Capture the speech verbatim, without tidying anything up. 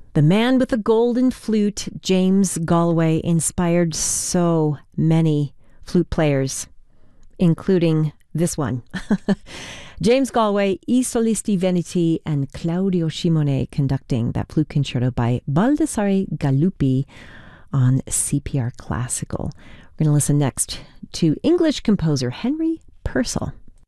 The man with the golden flute, James Galway, inspired so many flute players, including this one. James Galway, I Solisti Veneti, and Claudio Scimone conducting that flute concerto by Baldassare Galuppi on C P R Classical. We're going to listen next to English composer Henry Purcell.